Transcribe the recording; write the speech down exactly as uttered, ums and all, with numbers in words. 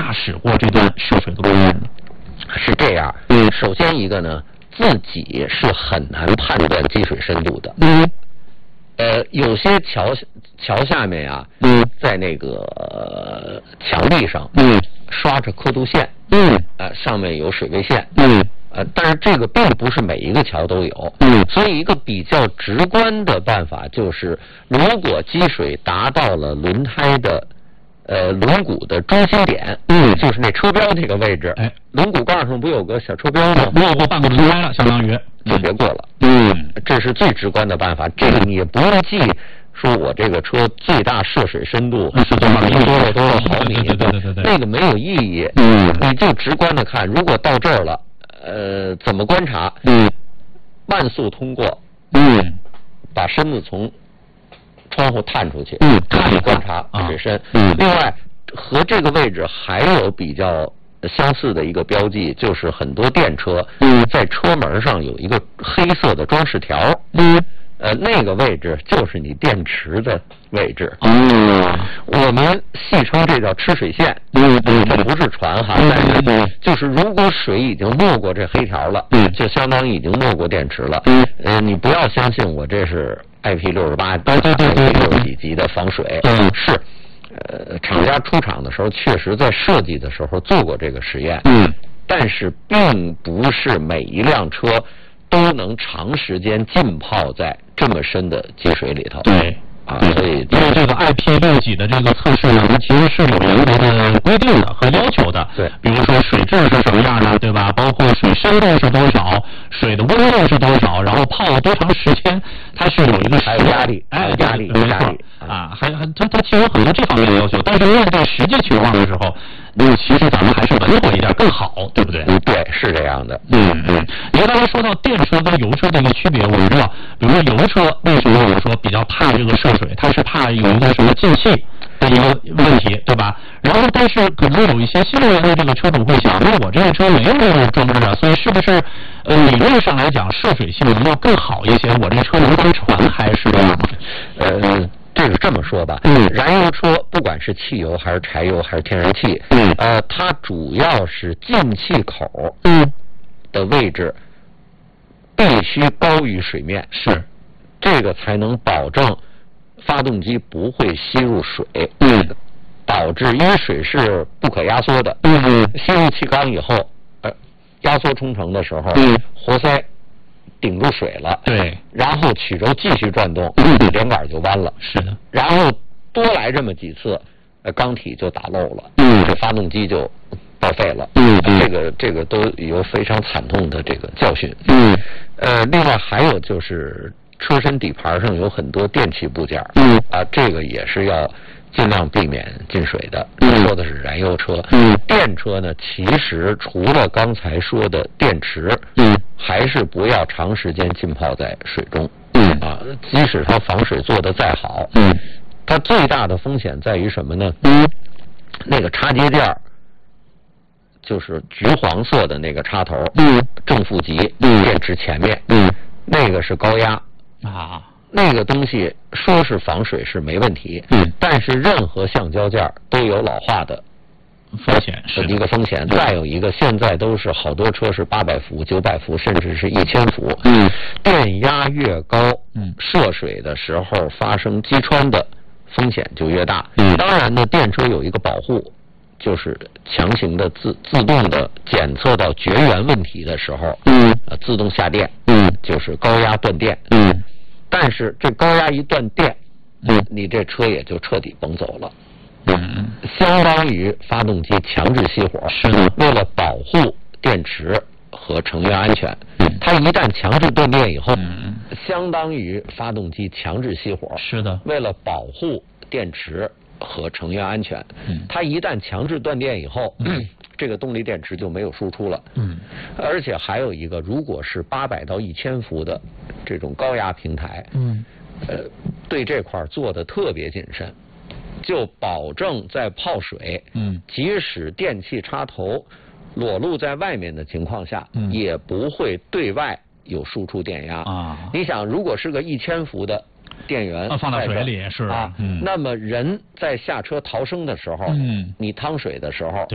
驾驶过这段涉水的路面呢？ 是这样，嗯，首先一个呢，自己是很难判断积水深度的，嗯，呃，有些桥桥下面啊，嗯，在那个、呃、墙壁上，嗯，刷着刻度线，嗯，呃，上面有水位线，嗯。呃，但是这个并不是每一个桥都有，嗯，所以一个比较直观的办法就是，如果积水达到了轮胎的，呃，轮毂的中心点，嗯，就是那车标这个位置，哎，轮毂盖上不有个小车标吗？ 没有过半个轮胎了，相当于就别过了，嗯，这是最直观的办法。这个你也不用记。说我这个车最大涉水深度是多少米？多少多少毫米？ 对对对对对， 那个没有意义。嗯，你就直观的看，如果到这儿了，呃，怎么观察？嗯，慢速通过，嗯，把身子从窗户探出去，嗯，看观察水深。嗯，另外和这个位置还有比较相似的一个标记，就是很多电车，嗯，在车门上有一个黑色的装饰条，嗯。呃，那个位置就是你电池的位置。嗯，我们戏称这叫吃水线。嗯嗯，这不是船哈，但是就是如果水已经没过这黑条了，嗯，就相当于已经没过电池了。嗯，呃，你不要相信我这是 I P 六十八、I P 六十几级的防水。嗯，是，呃，厂家出厂的时候确实在设计的时候做过这个实验。嗯，但是并不是每一辆车都能长时间浸泡在这么深的积水里头。 对啊，所以因为这个 I P 六几的这个测试呢，其实是有严格的规定的和要求的。 对， 比如说水质是什么样的，对吧？包括水深度是多少，水的温度是多少，然后泡了多长时间，它是有一个还有压力， 哎， 压力， 没错啊，还还它它其实有很多这方面的要求，但是面对实际情况的时候，那其实咱们还是稳妥一点更好，对不对？ 嗯，对，是这样的。 嗯嗯。您刚才说到电车跟油车的一个区别，我们知道，比如说油车为什么我们说比较怕这个涉水，它是怕有一个什么进气的一个问题，对吧？然后，但是可能有一些新能源的这个车主会想，那我这个车没有这个装置啊，所以是不是呃理论上来讲涉水性能要更好一些？我这车能当船还是这样吗？ 呃。这个这么说吧，嗯，燃油车不管是汽油还是柴油还是天然气，嗯，呃，它主要是进气口，嗯，的位置必须高于水面， 是， 这个才能保证发动机不会吸入水，嗯，导致因为水是不可压缩的，嗯，吸入气缸以后，呃，压缩冲程的时候，嗯，活塞顶住水了， 对， 然后曲轴继续转动，嗯，连杆就弯了， 是的， 然后多来这么几次，呃，缸体就打漏了，嗯，这发动机就报废了，嗯，呃、这个这个都有非常惨痛的这个教训，嗯，呃，另外还有就是车身底盘上有很多电气部件，嗯，啊，这个也是要尽量避免进水的。嗯，说的是燃油车，嗯，电车呢，其实除了刚才说的电池，嗯，还是不要长时间浸泡在水中，嗯啊，即使它防水做得再好，嗯，它最大的风险在于什么呢？嗯，那个插接件就是橘黄色的那个插头，嗯，正负极，嗯，电池前面，嗯，那个是高压啊。那个东西说是防水是没问题，嗯，但是任何橡胶件都有老化的风险， 是一个风险。再有一个，现在都是好多车是八百伏、九百伏，甚至是一千伏，嗯，电压越高，嗯，涉水的时候发生击穿的风险就越大。嗯，当然呢，电车有一个保护，就是强行的自自动的检测到绝缘问题的时候，嗯，呃，自动下电，嗯，就是高压断电，嗯。但是这高压一断电，嗯，你这车也就彻底甭走了，嗯，相当于发动机强制熄火。是的，为了保护电池和成员安全，嗯，它一旦强制断电以后，嗯，相当于发动机强制熄火。 是的， 为了保护电池和成员安全，嗯，它一旦强制断电以后，嗯，这个动力电池就没有输出了，嗯，而且还有一个，如果是八百到一千伏的这种高压平台，嗯，呃，对这块做的特别谨慎，就保证在泡水，嗯，即使电气插头裸露在外面的情况下，嗯，也不会对外有输出电压啊。你想，如果是个一千伏的电源、 啊、放到水里是啊，嗯，那么人在下车逃生的时候，嗯，你趟水的时候。